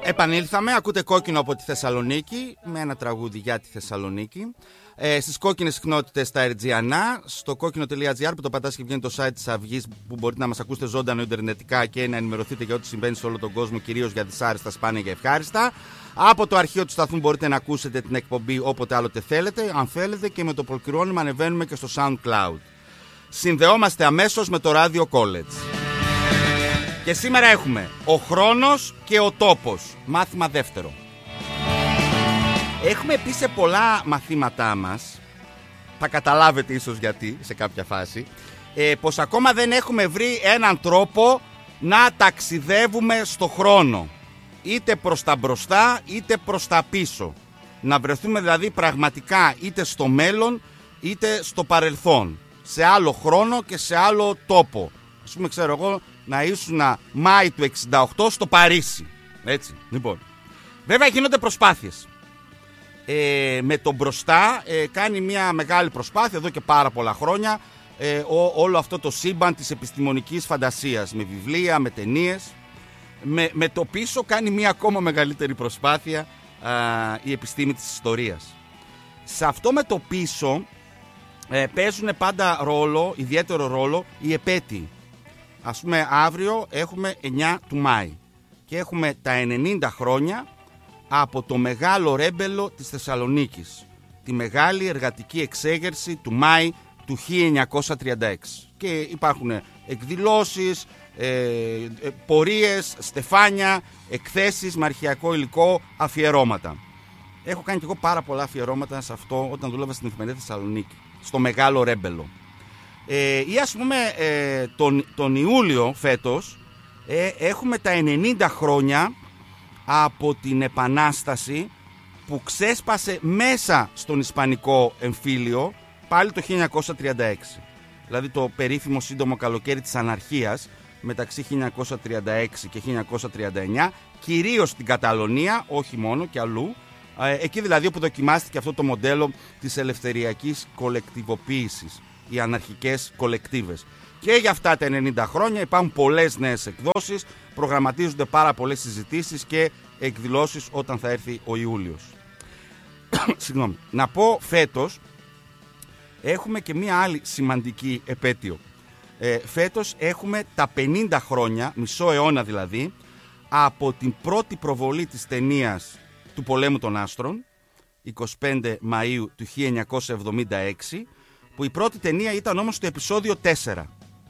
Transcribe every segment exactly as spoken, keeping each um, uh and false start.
Επανήλθαμε, ακούτε Κόκκινο από τη Θεσσαλονίκη με ένα τραγούδι για τη Θεσσαλονίκη. Ε, στις κόκκινες συχνότητες στα Ερτζιανά, στο κόκκινο τελεία τζι άρ που το πατάς και βγαίνει το site της Αυγής, που μπορείτε να μας ακούσετε ζωντανό ιντερνετικά και να ενημερωθείτε για ό,τι συμβαίνει σε όλο τον κόσμο, κυρίως για δυσάρεστα, σπάνια και ευχάριστα. Από το αρχείο του σταθμού μπορείτε να ακούσετε την εκπομπή όποτε άλλοτε θέλετε, αν θέλετε, και με το προκυρώνημα ανεβαίνουμε και στο SoundCloud. Συνδεόμαστε αμέσως με το Radio College. Και σήμερα έχουμε ο χρόνος και ο τόπος, μάθημα δεύτερο. Έχουμε πει σε πολλά μαθήματά μας, θα καταλάβετε ίσως γιατί σε κάποια φάση, ε, πως ακόμα δεν έχουμε βρει έναν τρόπο να ταξιδεύουμε στο χρόνο. Είτε προς τα μπροστά είτε προς τα πίσω. Να βρεθούμε δηλαδή πραγματικά είτε στο μέλλον είτε στο παρελθόν. Σε άλλο χρόνο και σε άλλο τόπο. Ας πούμε, ξέρω εγώ, να ήσουν Μάη του εξήντα οκτώ στο Παρίσι. Έτσι, λοιπόν. Βέβαια γίνονται προσπάθειες. Ε, με τον μπροστά ε, κάνει μια μεγάλη προσπάθεια εδώ και πάρα πολλά χρόνια ε, ό, όλο αυτό το σύμπαν της επιστημονικής φαντασίας, με βιβλία, με ταινίες. Με, με το πίσω κάνει μια ακόμα μεγαλύτερη προσπάθεια α, η επιστήμη της ιστορίας. Σε αυτό με το πίσω ε, παίζουν πάντα ρόλο, ιδιαίτερο ρόλο, οι επέτειοι. Ας πούμε, αύριο έχουμε εννιά του Μάη και έχουμε τα ενενήντα χρόνια από το μεγάλο ρέμπελο της Θεσσαλονίκης, τη μεγάλη εργατική εξέγερση του Μάη του χίλια εννιακόσια τριάντα έξι. Και υπάρχουν εκδηλώσεις, ε, ε, πορείες, στεφάνια, εκθέσεις με αρχαιακό υλικό, αφιερώματα. Έχω κάνει και εγώ πάρα πολλά αφιερώματα σε αυτό όταν δούλευα στην Εφημερίδα Θεσσαλονίκη, στο μεγάλο ρέμπελο. Ε, ή ας πούμε ε, τον, τον Ιούλιο φέτος ε, έχουμε τα ενενήντα χρόνια από την Επανάσταση που ξέσπασε μέσα στον Ισπανικό εμφύλιο πάλι το χίλια εννιακόσια τριάντα έξι. Δηλαδή το περίφημο σύντομο καλοκαίρι της αναρχίας μεταξύ χίλια εννιακόσια τριάντα έξι και χίλια εννιακόσια τριάντα εννιά, κυρίως στην Καταλωνία, όχι μόνο και αλλού, ε, εκεί δηλαδή όπου δοκιμάστηκε αυτό το μοντέλο της ελευθεριακής κολεκτιβοποίησης, οι αναρχικές κολεκτίβες. Και για αυτά τα ενενήντα χρόνια υπάρχουν πολλές νέες εκδόσεις, προγραμματίζονται πάρα πολλές συζητήσεις και εκδηλώσεις όταν θα έρθει ο Ιούλιος. Συγγνώμη. Να πω, φέτος έχουμε και μία άλλη σημαντική επέτειο. Ε, φέτος έχουμε τα πενήντα χρόνια, μισό αιώνα δηλαδή, από την πρώτη προβολή της ταινίας του Πολέμου των Άστρων, εικοστή πέμπτη Μαΐου του χίλια εννιακόσια εβδομήντα έξι, που η πρώτη ταινία ήταν όμως το επεισόδιο τέσσερα.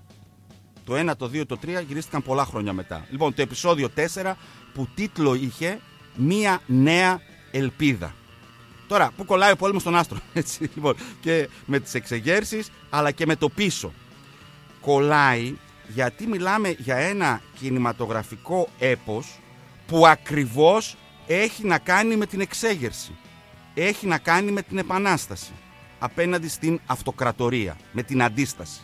Το ένα, το δύο, το τρία γυρίστηκαν πολλά χρόνια μετά. Λοιπόν, το επεισόδιο τέσσερα που τίτλο είχε «Μία νέα ελπίδα». Τώρα, πού κολλάει ο πόλεμος των άστρων, έτσι, λοιπόν, και με τις εξεγέρσεις, αλλά και με το πίσω. Κολλάει γιατί μιλάμε για ένα κινηματογραφικό έπος που ακριβώς έχει να κάνει με την εξέγερση. Έχει να κάνει με την Επανάσταση απέναντι στην αυτοκρατορία, με την αντίσταση.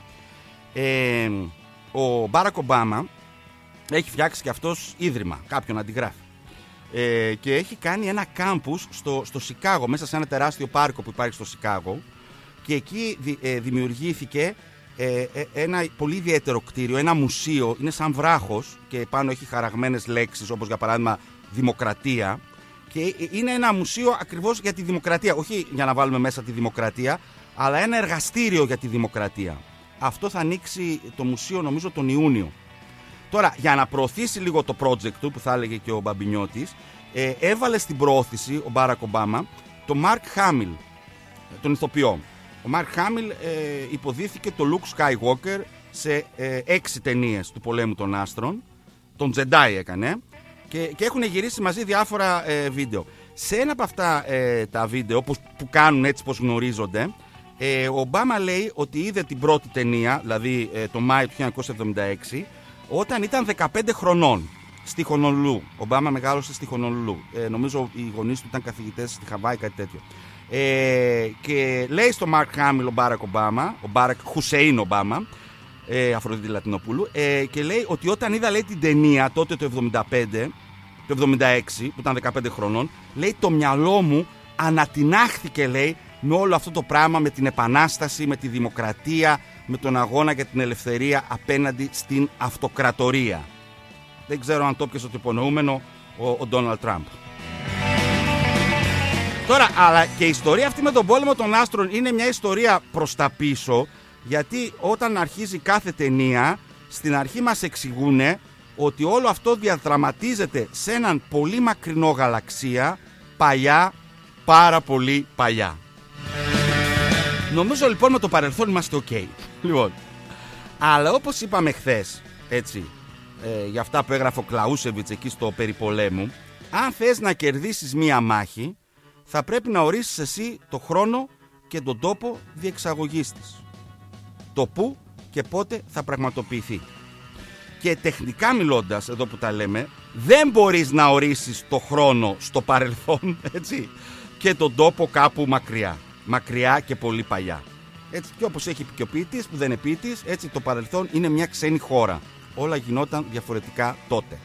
Ε, ο Μπάρακ Ομπάμα έχει φτιάξει και αυτός ίδρυμα, κάποιον αντιγράφει. Ε, και έχει κάνει ένα κάμπους στο, στο Σικάγο, μέσα σε ένα τεράστιο πάρκο που υπάρχει στο Σικάγο, και εκεί δη, ε, δημιουργήθηκε ε, ε, ένα πολύ ιδιαίτερο κτίριο, ένα μουσείο, είναι σαν βράχος και πάνω έχει χαραγμένες λέξεις όπως για παράδειγμα δημοκρατία, και είναι ένα μουσείο ακριβώς για τη δημοκρατία, όχι για να βάλουμε μέσα τη δημοκρατία, αλλά ένα εργαστήριο για τη δημοκρατία. Αυτό θα ανοίξει το μουσείο νομίζω τον Ιούνιο. Τώρα, για να προωθήσει λίγο το project του, που θα έλεγε και ο Μπαμπινιώτης, ε, έβαλε στην προώθηση ο Μπάρακ Ομπάμα τον Μαρκ Χάμιλ, τον ηθοποιό. Ο Μαρκ Χάμιλ ε, υποδίθηκε το Luke Skywalker σε ε, έξι ταινίες του Πολέμου των Άστρων. Τον Τζεντάι έκανε και, και έχουν γυρίσει μαζί διάφορα ε, βίντεο. Σε ένα από αυτά ε, τα βίντεο που, που κάνουν έτσι πως γνωρίζονται, ε, ο Ομπάμα λέει ότι είδε την πρώτη ταινία, δηλαδή ε, το Μάιο του χίλια εννιακόσια εβδομήντα έξι, όταν ήταν δεκαπέντε χρονών στη Χονολουλού. Ο Ομπάμα μεγάλωσε στη Χονολουλού. Ε, νομίζω οι γονείς του ήταν καθηγητές στη Χαβάη, κάτι τέτοιο. Ε, και λέει στο Μαρκ Χάμιλ ο Μπάρακ Ομπάμα, ο Μπάρακ Χουσέιν Ομπάμα, ε, Αφροδίτη Λατινοπούλου, ε, και λέει ότι όταν είδα, λέει, την ταινία τότε το εβδομήντα πέντε, το εβδομήντα έξι, που ήταν δεκαπέντε χρονών, λέει, το μυαλό μου ανατινάχθηκε, λέει, με όλο αυτό το πράγμα, με την Επανάσταση, με τη δημοκρατία, με τον αγώνα για την ελευθερία απέναντι στην αυτοκρατορία. Δεν ξέρω αν το έπιασε το υπονοούμενο, ο Ντόναλντ Τραμπ. Τώρα, αλλά και η ιστορία αυτή με τον πόλεμο των άστρων είναι μια ιστορία προς τα πίσω, γιατί όταν αρχίζει κάθε ταινία, στην αρχή μας εξηγούνε ότι όλο αυτό διαδραματίζεται σε έναν πολύ μακρινό γαλαξία, παλιά, πάρα πολύ παλιά. Νομίζω λοιπόν με το παρελθόν είμαστε ok. Λοιπόν, αλλά όπως είπαμε χθες, έτσι, ε, για αυτά που έγραφε ο Κλαούσεβιτς εκεί στο περιπολέμου, αν θες να κερδίσεις μία μάχη, θα πρέπει να ορίσεις εσύ το χρόνο και τον τόπο διεξαγωγής της. Το πού και πότε θα πραγματοποιηθεί. Και τεχνικά μιλώντας, εδώ που τα λέμε, δεν μπορείς να ορίσεις το χρόνο στο παρελθόν, έτσι, και τον τόπο κάπου μακριά. Μακριά και πολύ παλιά. Έτσι, και όπως έχει πει και ο ποιητής που δεν είναι ποιητής, έτσι το παρελθόν είναι μια ξένη χώρα. Όλα γινόταν διαφορετικά τότε.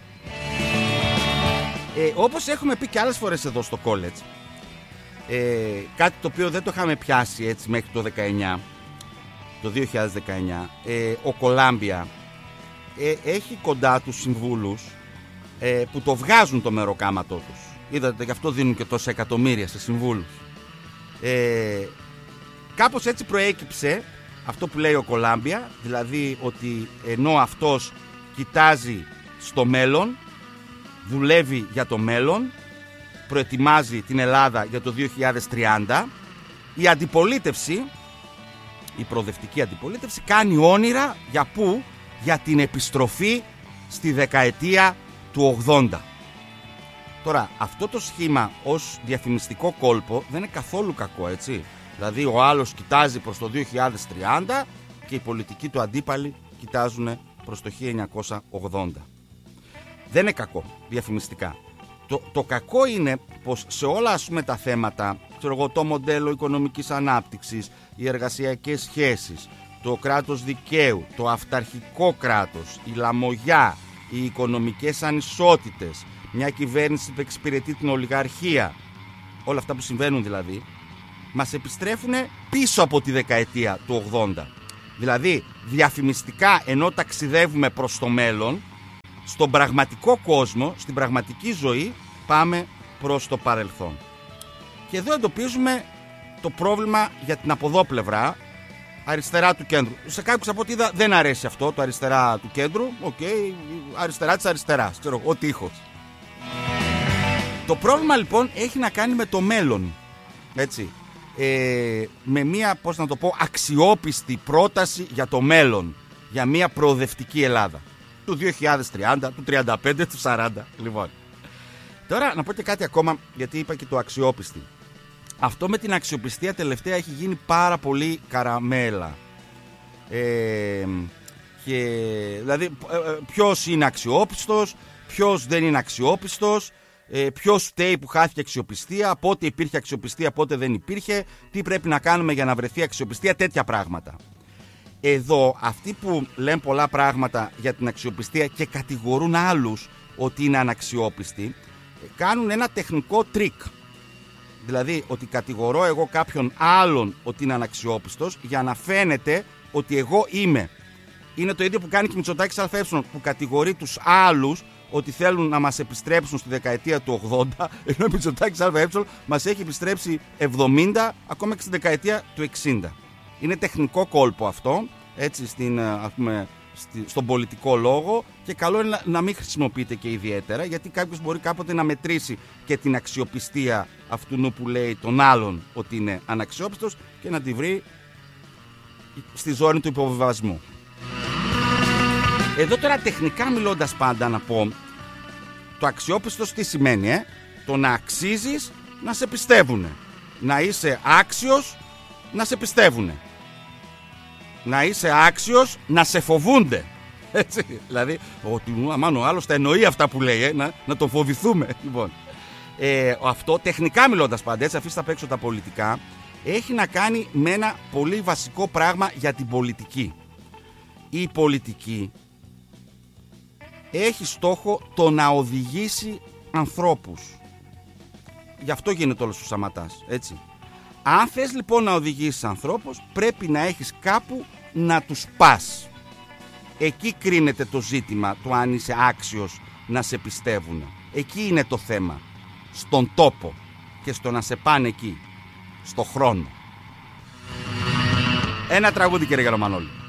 Ε, όπως έχουμε πει και άλλες φορές εδώ στο college, ε, κάτι το οποίο δεν το είχαμε πιάσει έτσι μέχρι το δεκαεννιά, το δύο χιλιάδες δεκαεννιά, ε, ο Κολάμπια ε, έχει κοντά τους συμβούλους ε, που το βγάζουν το μεροκάματό τους. Είδατε, γι' αυτό δίνουν και τόσα εκατομμύρια σε συμβούλους. Ε, κάπως έτσι προέκυψε αυτό που λέει ο Κολάμπια, δηλαδή ότι ενώ αυτός κοιτάζει στο μέλλον, δουλεύει για το μέλλον, προετοιμάζει την Ελλάδα για το δύο χιλιάδες τριάντα, η αντιπολίτευση, η προοδευτική αντιπολίτευση, κάνει όνειρα για πού? Για την επιστροφή στη δεκαετία του ογδόντα. Τώρα, αυτό το σχήμα ως διαφημιστικό κόλπο δεν είναι καθόλου κακό, έτσι. Δηλαδή ο άλλος κοιτάζει προς το δύο χιλιάδες τριάντα και οι πολιτικοί του αντίπαλοι κοιτάζουν προς το χίλια εννιακόσια ογδόντα. Δεν είναι κακό διαφημιστικά. Το, το κακό είναι πως σε όλα, ας πούμε, τα θέματα, ξέρω εγώ, το μοντέλο οικονομικής ανάπτυξης, οι εργασιακές σχέσεις, το κράτος δικαίου, το αυταρχικό κράτος, η λαμογιά, οι οικονομικές ανισότητες, μια κυβέρνηση που εξυπηρετεί την ολιγαρχία, όλα αυτά που συμβαίνουν δηλαδή, μας επιστρέφουν πίσω από τη δεκαετία του ογδόντα. Δηλαδή διαφημιστικά, ενώ ταξιδεύουμε προς το μέλλον, στον πραγματικό κόσμο, στην πραγματική ζωή, πάμε προς το παρελθόν. Και εδώ εντοπίζουμε το πρόβλημα για την από εδώ πλευρά, αριστερά του κέντρου. Σε κάποιους από ό,τι είδα δεν αρέσει αυτό, το αριστερά του κέντρου. Οκ, okay, αριστερά της αριστεράς, ξέρω, ο τείχος. Το πρόβλημα λοιπόν έχει να κάνει με το μέλλον, έτσι. Ε, με μία, πώς να το πω, αξιόπιστη πρόταση για το μέλλον, για μία προοδευτική Ελλάδα του δύο χιλιάδες τριάντα, του τριάντα πέντε, του σαράντα. Λοιπόν, τώρα να πω και κάτι ακόμα, γιατί είπα και το αξιόπιστη. Αυτό με την αξιοπιστία τελευταία έχει γίνει πάρα πολύ καραμέλα. Ε, και, δηλαδή ποιος είναι αξιόπιστος, ποιος δεν είναι αξιόπιστος, ε, ποιος φταίει που χάθηκε αξιοπιστία, πότε υπήρχε αξιοπιστία, πότε δεν υπήρχε, τι πρέπει να κάνουμε για να βρεθεί αξιοπιστία, τέτοια πράγματα. Εδώ αυτοί που λένε πολλά πράγματα για την αξιοπιστία και κατηγορούν άλλους ότι είναι αναξιόπιστοι, κάνουν ένα τεχνικό τρίκ. Δηλαδή ότι κατηγορώ εγώ κάποιον άλλον ότι είναι αναξιόπιστος για να φαίνεται ότι εγώ είμαι. Είναι το ίδιο που κάνει και η Μητσοτάκης ΑΕ, που κατηγορεί τους άλλους ότι θέλουν να μας επιστρέψουν στη δεκαετία του ογδόντα, ενώ η Μητσοτάκης ΑΕ μας έχει επιστρέψει εβδομήντα, ακόμα και στη δεκαετία του εξήντα. Είναι τεχνικό κόλπο αυτό, έτσι, στην, ας πούμε, στη, στον πολιτικό λόγο, και καλό είναι να, να μην χρησιμοποιείται και ιδιαίτερα, γιατί κάποιος μπορεί κάποτε να μετρήσει και την αξιοπιστία αυτού που λέει τον άλλον ότι είναι αναξιόπιστος και να τη βρει στη ζώνη του υποβιβασμού. Εδώ τώρα τεχνικά μιλώντας πάντα να πω, το αξιόπιστος τι σημαίνει, ε? Το να αξίζεις να σε πιστεύουνε, να είσαι άξιος να σε πιστεύουνε, να είσαι άξιος να σε φοβούνται. Έτσι, δηλαδή, ότι αμάν ο άλλος τα εννοεί αυτά που λέει, ε, να, να τον φοβηθούμε. Λοιπόν, ε, αυτό τεχνικά μιλώντας πάντα, έτσι, αφήστε απ' έξω τα πολιτικά, έχει να κάνει με ένα πολύ βασικό πράγμα για την πολιτική. Η πολιτική έχει στόχο το να οδηγήσει ανθρώπους. Γι' αυτό γίνεται όλος ο Σαματάς, έτσι. Αν θες λοιπόν να οδηγήσεις ανθρώπους, πρέπει να έχεις κάπου να τους πας. Εκεί κρίνεται το ζήτημα του αν είσαι άξιος να σε πιστεύουν. Εκεί είναι το θέμα. Στον τόπο και στο να σε πάνε εκεί. Στο χρόνο. Ένα τραγούδι, κύριε Γερομανόλη.